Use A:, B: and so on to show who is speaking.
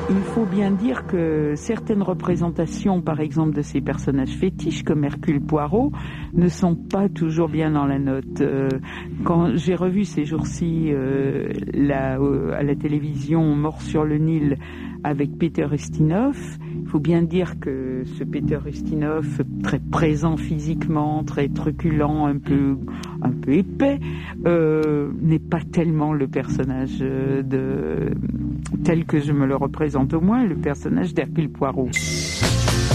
A: Il faut bien dire que certaines représentations, par exemple, de ces personnages fétiches, comme Hercule Poirot, ne sont pas toujours bien dans la note. Quand j'ai revu ces jours-ci à la télévision Mort sur le Nil avec Peter Ustinov, il faut bien dire que ce Peter Ustinov, très présent physiquement, très truculent, un peu épais, n'est pas tellement le personnage tel que je me le représente, au moins le personnage d'Hercule Poirot.